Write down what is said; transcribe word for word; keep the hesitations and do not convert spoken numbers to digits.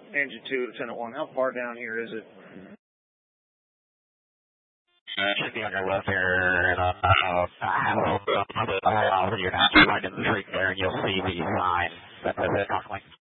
Engine two, Lieutenant one. How far down here is it? Uh, should be on your left here, and uh, uh, uh, uh, you're not right in the street there, and you'll see the sign that says it constantly.